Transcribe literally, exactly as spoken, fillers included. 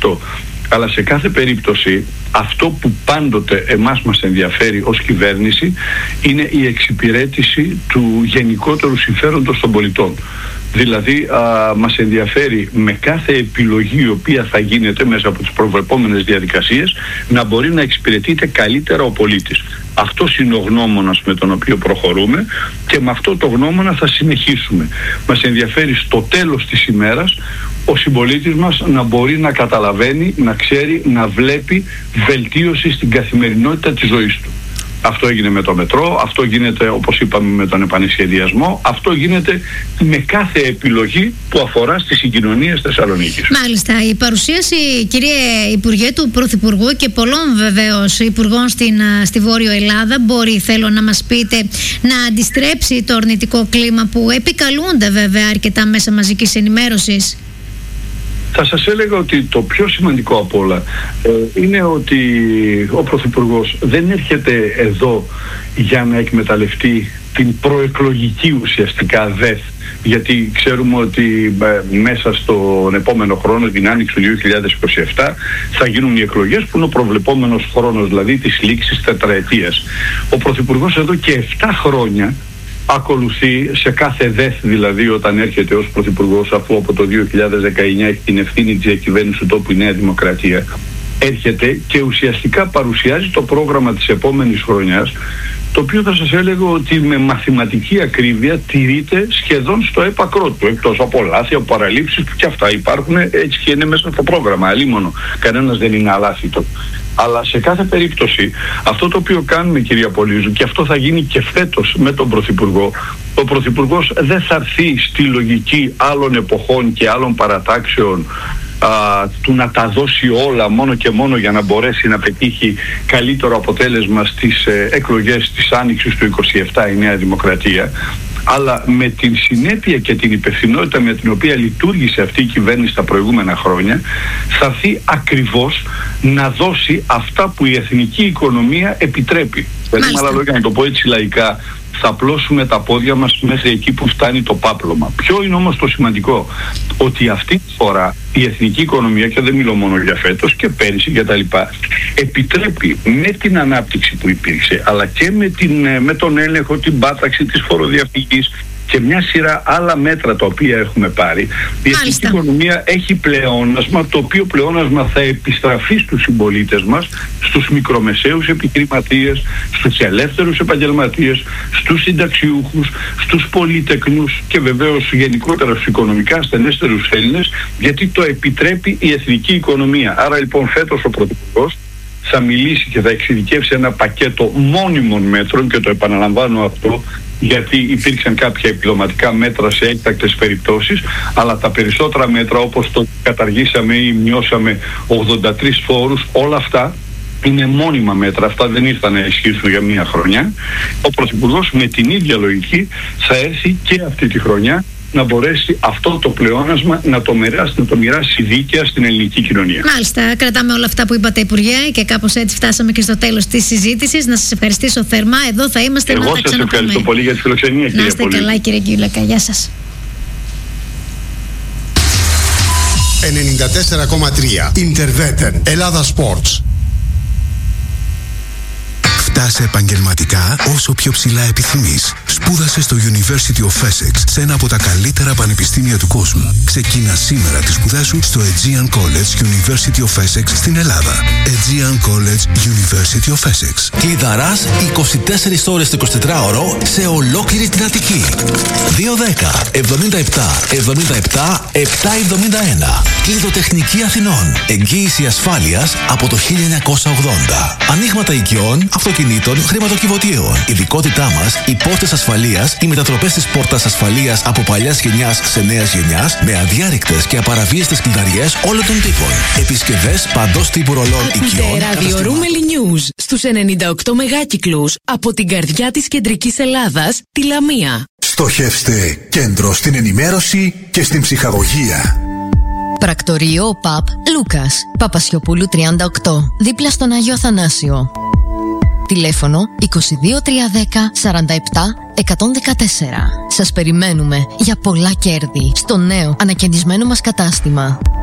αυτό. Αλλά σε κάθε περίπτωση αυτό που πάντοτε εμάς μας ενδιαφέρει ως κυβέρνηση είναι η εξυπηρέτηση του γενικότερου συμφέροντος των πολιτών. Δηλαδή α, μας ενδιαφέρει με κάθε επιλογή η οποία θα γίνεται μέσα από τις προβλεπόμενες διαδικασίες να μπορεί να εξυπηρετείται καλύτερα ο πολίτης. Αυτός είναι ο γνώμονας με τον οποίο προχωρούμε και με αυτό το γνώμονα θα συνεχίσουμε. Μας ενδιαφέρει στο τέλος της ημέρας ο συμπολίτης μας να μπορεί να καταλαβαίνει, να ξέρει, να βλέπει βελτίωση στην καθημερινότητα της ζωής του. Αυτό έγινε με το μετρό, αυτό γίνεται όπως είπαμε με τον επανεσχεδιασμό, αυτό γίνεται με κάθε επιλογή που αφορά στις συγκοινωνίες Θεσσαλονίκης. Μάλιστα, η παρουσίαση, κύριε Υπουργέ, του Πρωθυπουργού και πολλών βεβαίως υπουργών στην, στη Βόρειο Ελλάδα μπορεί, θέλω να μας πείτε, να αντιστρέψει το αρνητικό κλίμα που επικαλούνται βέβαια αρκετά μέσα μαζικής ενημέρωσης. Θα σας έλεγα ότι το πιο σημαντικό απ' όλα ε, είναι ότι ο Πρωθυπουργός δεν έρχεται εδώ για να εκμεταλλευτεί την προεκλογική ουσιαστικά ΔΕΘ, γιατί ξέρουμε ότι ε, μέσα στον επόμενο χρόνο, την άνοιξη του δύο χιλιάδες είκοσι επτά, θα γίνουν οι εκλογές που είναι ο προβλεπόμενος χρόνος, δηλαδή της λήξης τετραετίας. Ο Πρωθυπουργός εδώ και επτά χρόνια ακολουθεί σε κάθε ΔΕΘ, δηλαδή όταν έρχεται ως Πρωθυπουργός, αφού από το δύο χιλιάδες δεκαεννιά έχει την ευθύνη της διακυβέρνησης του τόπου η Νέα Δημοκρατία, έρχεται και ουσιαστικά παρουσιάζει το πρόγραμμα της επόμενης χρονιάς, το οποίο θα σας έλεγα ότι με μαθηματική ακρίβεια τηρείται σχεδόν στο έπακρό του, εκτός από λάθη, από παραλήψεις που και αυτά υπάρχουν, έτσι και είναι μέσα στο πρόγραμμα, αλίμονο, κανένας δεν είναι αλάθητο. Αλλά σε κάθε περίπτωση αυτό το οποίο κάνουμε, κυρία Πολύζου, και αυτό θα γίνει και φέτος με τον Πρωθυπουργό, ο Πρωθυπουργός δεν θα έρθει στη λογική άλλων εποχών και άλλων παρατάξεων α, του να τα δώσει όλα μόνο και μόνο για να μπορέσει να πετύχει καλύτερο αποτέλεσμα στις ε, εκλογές της Άνοιξης του είκοσι επτά η Νέα Δημοκρατία, αλλά με την συνέπεια και την υπευθυνότητα με την οποία λειτουργήσε αυτή η κυβέρνηση τα προηγούμενα χρόνια, θα έρθει ακριβώς να δώσει αυτά που η εθνική οικονομία επιτρέπει. Δηλαδή, με άλλα λόγια, να το πω έτσι λαϊκά, θα απλώσουμε τα πόδια μας μέχρι εκεί που φτάνει το πάπλωμα. Ποιο είναι όμως το σημαντικό? Ότι αυτή τη φορά η εθνική οικονομία, και δεν μιλώ μόνο για φέτος και πέρυσι και τα λοιπά, επιτρέπει με την ανάπτυξη που υπήρξε, αλλά και με, την, με τον έλεγχο, την πάταξη της φοροδιαφυγής και μια σειρά άλλα μέτρα τα οποία έχουμε πάρει, η εθνική οικονομία έχει πλεόνασμα, το οποίο πλεόνασμα θα επιστραφεί στους συμπολίτες μας, στους μικρομεσαίους επιχειρηματίες, στους ελεύθερους επαγγελματίες, στους συνταξιούχους, στους πολυτεκνούς και βεβαίως γενικότερα στους οικονομικά ασθενέστερους Έλληνες, γιατί το επιτρέπει η εθνική οικονομία. Άρα λοιπόν φέτος ο Πρωθυπουργός θα μιλήσει και θα εξειδικεύσει ένα πακέτο μόνιμων μέτρων, και το επαναλαμβάνω αυτό γιατί υπήρξαν κάποια επιδοματικά μέτρα σε έκτακτες περιπτώσεις, αλλά τα περισσότερα μέτρα, όπως το καταργήσαμε ή μειώσαμε ογδόντα τρεις φόρους, όλα αυτά είναι μόνιμα μέτρα, αυτά δεν ήρθαν να ισχύσουν για μία χρονιά. Ο Πρωθυπουργός με την ίδια λογική θα έρθει και αυτή τη χρονιά να μπορέσει αυτό το πλεόνασμα να το μοιράσει, να το μοιράσει δίκαια στην ελληνική κοινωνία. Μάλιστα, κρατάμε όλα αυτά που είπατε, Υπουργέ, και κάπως έτσι φτάσαμε και στο τέλος της συζήτησης. Να σας ευχαριστήσω θερμά. Εδώ θα είμαστε. Εγώ να τα σας ξαναπούμε. ευχαριστώ πολύ για τη φιλοξενία, κύριε Πολύζου. Να είστε καλά, κύριε Γκιουλέκα. Γεια σας. ενενήντα τέσσερα κόμμα τρία Interveten Ελλάδα Sports. Φτάσε επαγγελματικά όσο πιο ψηλά επιθυμείς. Σπούδασε στο University of Essex, σε ένα από τα καλύτερα πανεπιστήμια του κόσμου. Ξεκίνα σήμερα τις σπουδές σου στο Aegean College University of Essex στην Ελλάδα. Aegean College University of Essex. Κλειδαράς είκοσι τέσσερις ώρες το εικοσιτετράωρο σε ολόκληρη την Αττική. δύο δέκα εβδομήντα επτά εβδομήντα επτά επτακόσια εβδομήντα ένα. Κλειδοτεχνική Αθηνών. Εγγύηση ασφάλειας από το χίλια εννιακόσια ογδόντα. Ανοίγματα οικειών, αυτοκινήτων, χρηματοκιβωτίων. Ειδικότητά μας, οι πόρτες ασφαλείας, οι μετατροπές της πόρτας ασφαλείας από παλιάς γενιάς σε νέας γενιάς, με αδιάρρηκτες και απαραβίαστες κλειδαριές όλων των τύπων. Επισκευές παντός τύπου ρολών οικειών. Ραδιορούμελη News στους ενενήντα οκτώ μεγάκυκλους από την καρδιά της κεντρικής Ελλάδας, τη Λαμία. Στοχεύστε κέντρο στην ενημέρωση και στην ψυχαγωγία. Πρακτορείο ΠΑΠ Λούκας, Παπασιοπούλου τριάντα οκτώ, δίπλα στον Άγιο Αθανάσιο. Τηλέφωνο είκοσι δύο τριακόσια δέκα σαράντα επτά εκατόν δεκατέσσερα. Σας περιμένουμε για πολλά κέρδη στο νέο ανακαινισμένο μας κατάστημα.